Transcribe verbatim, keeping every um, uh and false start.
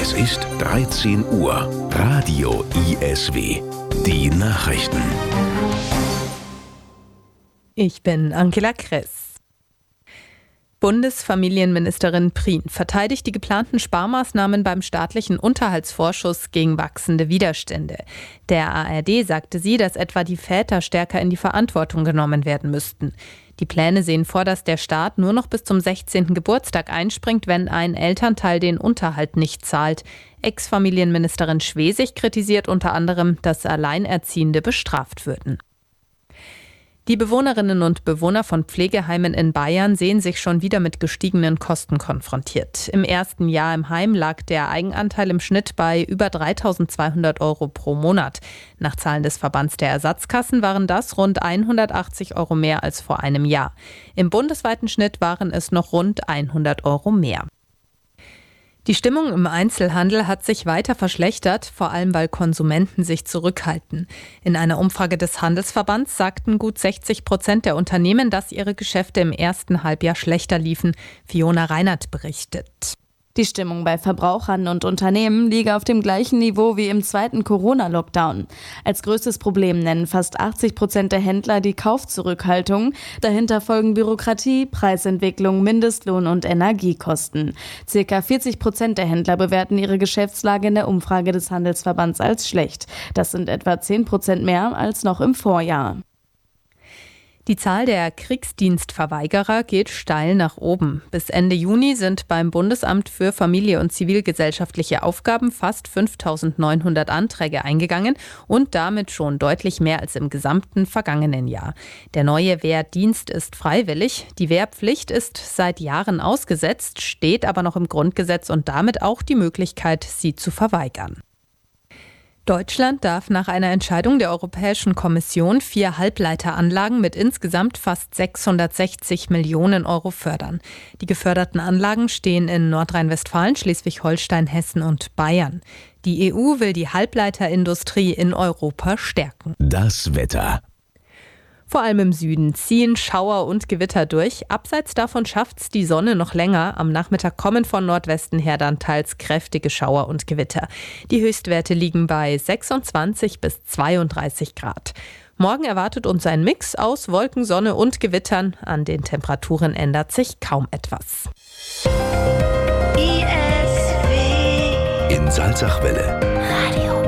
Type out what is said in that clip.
Es ist dreizehn Uhr. Radio I S W. Die Nachrichten. Ich bin Angela Kress. Bundesfamilienministerin Prien verteidigt die geplanten Sparmaßnahmen beim staatlichen Unterhaltsvorschuss gegen wachsende Widerstände. Der A R D sagte sie, dass etwa die Väter stärker in die Verantwortung genommen werden müssten. Die Pläne sehen vor, dass der Staat nur noch bis zum sechzehnten Geburtstag einspringt, wenn ein Elternteil den Unterhalt nicht zahlt. Ex-Familienministerin Schwesig kritisiert unter anderem, dass Alleinerziehende bestraft würden. Die Bewohnerinnen und Bewohner von Pflegeheimen in Bayern sehen sich schon wieder mit gestiegenen Kosten konfrontiert. Im ersten Jahr im Heim lag der Eigenanteil im Schnitt bei über dreitausendzweihundert Euro pro Monat. Nach Zahlen des Verbands der Ersatzkassen waren das rund hundertachtzig Euro mehr als vor einem Jahr. Im bundesweiten Schnitt waren es noch rund hundert Euro mehr. Die Stimmung im Einzelhandel hat sich weiter verschlechtert, vor allem weil Konsumenten sich zurückhalten. In einer Umfrage des Handelsverbands sagten gut sechzig Prozent der Unternehmen, dass ihre Geschäfte im ersten Halbjahr schlechter liefen. Fiona Reinert berichtet. Die Stimmung bei Verbrauchern und Unternehmen liege auf dem gleichen Niveau wie im zweiten Corona-Lockdown. Als größtes Problem nennen fast achtzig Prozent der Händler die Kaufzurückhaltung. Dahinter folgen Bürokratie, Preisentwicklung, Mindestlohn und Energiekosten. Circa vierzig Prozent der Händler bewerten ihre Geschäftslage in der Umfrage des Handelsverbands als schlecht. Das sind etwa zehn Prozent mehr als noch im Vorjahr. Die Zahl der Kriegsdienstverweigerer geht steil nach oben. Bis Ende Juni sind beim Bundesamt für Familie und zivilgesellschaftliche Aufgaben fast fünftausendneunhundert Anträge eingegangen und damit schon deutlich mehr als im gesamten vergangenen Jahr. Der neue Wehrdienst ist freiwillig. Die Wehrpflicht ist seit Jahren ausgesetzt, steht aber noch im Grundgesetz und damit auch die Möglichkeit, sie zu verweigern. Deutschland darf nach einer Entscheidung der Europäischen Kommission vier Halbleiteranlagen mit insgesamt fast sechshundertsechzig Millionen Euro fördern. Die geförderten Anlagen stehen in Nordrhein-Westfalen, Schleswig-Holstein, Hessen und Bayern. Die E U will die Halbleiterindustrie in Europa stärken. Das Wetter. Vor allem im Süden ziehen Schauer und Gewitter durch. Abseits davon schafft's die Sonne noch länger. Am Nachmittag kommen von Nordwesten her dann teils kräftige Schauer und Gewitter. Die Höchstwerte liegen bei sechsundzwanzig bis zweiunddreißig Grad. Morgen erwartet uns ein Mix aus Wolken, Sonne und Gewittern. An den Temperaturen ändert sich kaum etwas. In Salzachwelle.